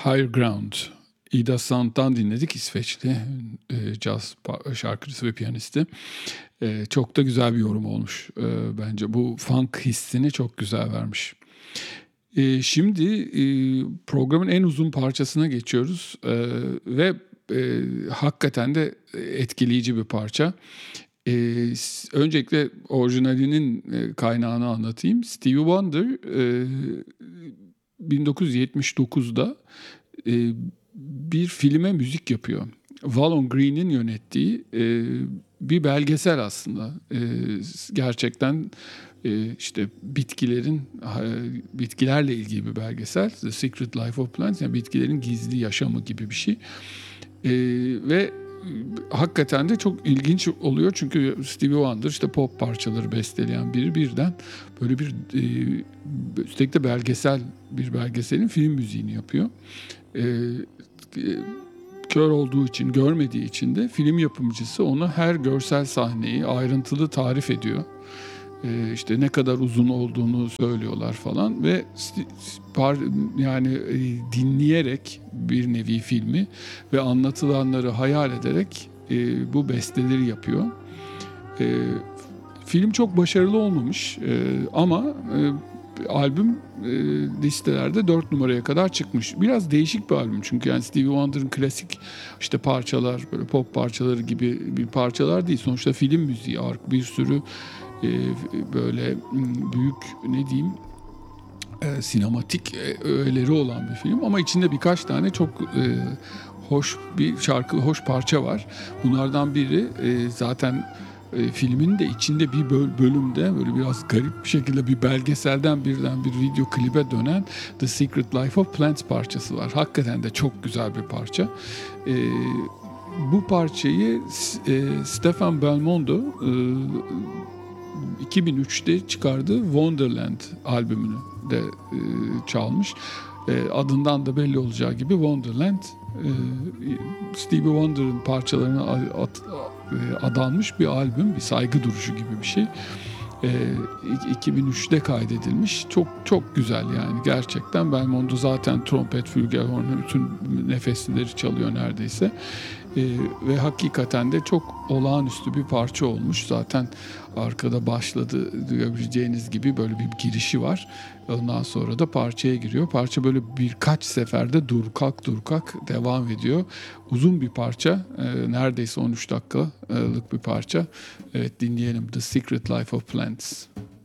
Higher Ground. Ida Sand'dan dinledik, İsveçli caz şarkıcısı ve piyanisti. Çok da güzel bir yorum olmuş. Bence bu funk hissini çok güzel vermiş. Şimdi programın en uzun parçasına geçiyoruz ve hakikaten de etkileyici bir parça. Öncelikle orijinalinin kaynağını anlatayım. Stevie Wonder 1979'da bir filme müzik yapıyor. Waylon Green'in yönettiği bir belgesel aslında. Gerçekten işte bitkilerle ilgili bir belgesel. The Secret Life of Plants, yani bitkilerin gizli yaşamı gibi bir şey. Ve hakikaten de çok ilginç oluyor çünkü Stevie Wonder işte pop parçaları besteleyen biri birden böyle bir üstelik de belgeselin film müziğini yapıyor. Kör olduğu için, görmediği için de film yapımcısı ona her görsel sahneyi ayrıntılı tarif ediyor. İşte ne kadar uzun olduğunu söylüyorlar falan ve yani dinleyerek bir nevi filmi ve anlatılanları hayal ederek bu besteleri yapıyor. Film çok başarılı olmamış ama albüm listelerde 4 numaraya kadar çıkmış. Biraz değişik bir albüm çünkü yani Stevie Wonder'ın klasik işte parçalar, böyle pop parçaları gibi bir parçalar değil. Sonuçta film müziği, bir sürü böyle büyük ne diyeyim sinematik öğeleri olan bir film ama içinde birkaç tane çok hoş bir şarkı, hoş parça var. Bunlardan biri zaten filmin de içinde bir bölümde böyle biraz garip bir şekilde bir belgeselden birden bir video klibe dönen The Secret Life of Plants parçası var. Hakikaten de çok güzel bir parça. Bu parçayı Stefan Belmondo 2003'te çıkardığı Wonderland albümünü de çalmış. Adından da belli olacağı gibi Wonderland Stevie Wonder'ın parçalarına adanmış bir albüm, bir saygı duruşu gibi bir şey. 2003'te kaydedilmiş. Çok çok güzel yani gerçekten. Belmondo zaten trompet, flügelhorn, bütün nefesleri çalıyor neredeyse. Ve hakikaten de çok olağanüstü bir parça olmuş. Zaten arkada başladı duyabileceğiniz gibi böyle bir girişi var. Ondan sonra da parçaya giriyor. Parça böyle birkaç seferde dur kalk devam ediyor. Uzun bir parça. Neredeyse 13 dakikalık bir parça. Evet, dinleyelim The Secret Life of Plants.